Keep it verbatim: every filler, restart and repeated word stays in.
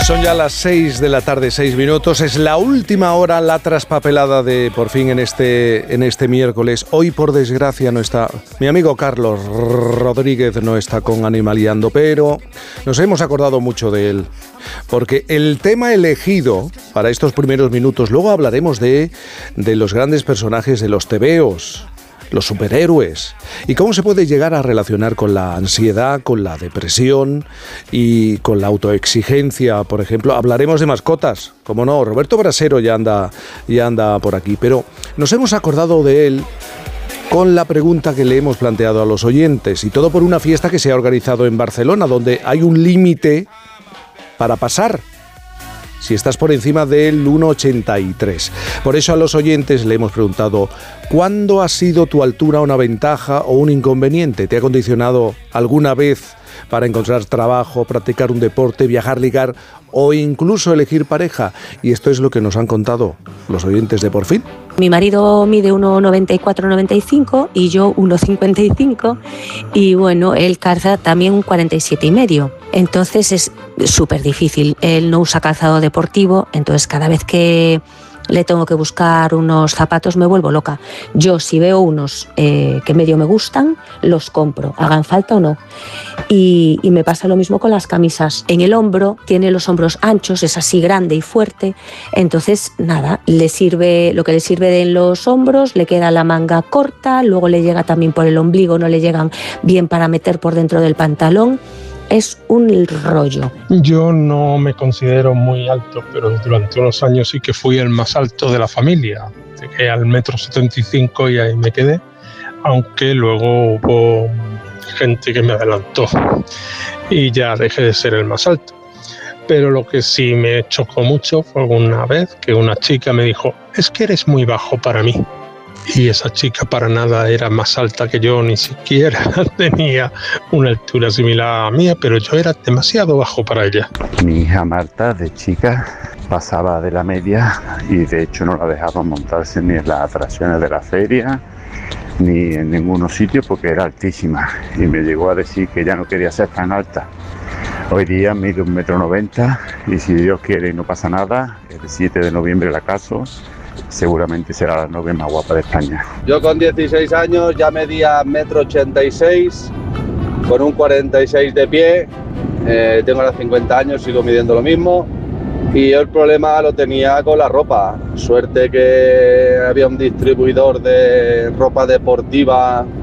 Son ya las seis de la tarde, seis minutos. Es la última hora, la traspapelada de Por Fin en este, en este miércoles. Hoy, por desgracia, no está... Mi amigo Carlos Rodríguez no está con Animaliando, pero nos hemos acordado mucho de él. Porque el tema elegido para estos primeros minutos, luego hablaremos de, de los grandes personajes de los tebeos, los superhéroes, y cómo se puede llegar a relacionar con la ansiedad, con la depresión y con la autoexigencia, por ejemplo. Hablaremos de mascotas, como no, Roberto Brasero ya anda, ya anda por aquí, pero nos hemos acordado de él con la pregunta que le hemos planteado a los oyentes, y todo por una fiesta que se ha organizado en Barcelona, donde hay un límite para pasar si estás por encima del uno ochenta y tres. Por eso a los oyentes le hemos preguntado: ¿cuándo ha sido tu altura una ventaja o un inconveniente? ¿Te ha condicionado alguna vez para encontrar trabajo, practicar un deporte, viajar, ligar o incluso elegir pareja? Y esto es lo que nos han contado los oyentes de Por Fin. Mi marido mide uno noventa y cuatro noventa y cinco y yo uno cincuenta y cinco, y bueno, él calza también un cuarenta y siete y medio. Entonces es súper difícil. Él no usa calzado deportivo, entonces cada vez que le tengo que buscar unos zapatos me vuelvo loca. Yo, si veo unos eh, que medio me gustan, los compro, hagan falta o no. Y, y me pasa lo mismo con las camisas. En el hombro, tiene los hombros anchos, es así grande y fuerte. Entonces, nada, le sirve lo que le sirve en los hombros, le queda la manga corta, luego le llega también por el ombligo, no le llegan bien para meter por dentro del pantalón. Es un rollo. Yo no me considero muy alto, pero durante unos años sí que fui el más alto de la familia. Llegué al metro setenta y cinco y ahí me quedé, aunque luego hubo gente que me adelantó y ya dejé de ser el más alto. Pero lo que sí me chocó mucho fue una vez que una chica me dijo: es que eres muy bajo para mí. Y esa chica para nada era más alta que yo, ni siquiera tenía una altura similar a la mía, pero yo era demasiado bajo para ella. Mi hija Marta, de chica, pasaba de la media y de hecho no la dejaba montarse ni en las atracciones de la feria ni en ningún sitio porque era altísima, y me llegó a decir que ya no quería ser tan alta. Hoy día mide un metro noventa y si Dios quiere y no pasa nada, el siete de noviembre la caso. Seguramente será la novia más guapa de España. Yo con dieciséis años ya medía metro ochenta y seis, con un cuarenta y seis de pie, eh, tengo ahora cincuenta años, sigo midiendo lo mismo, y yo el problema lo tenía con la ropa. Suerte que había un distribuidor de ropa deportiva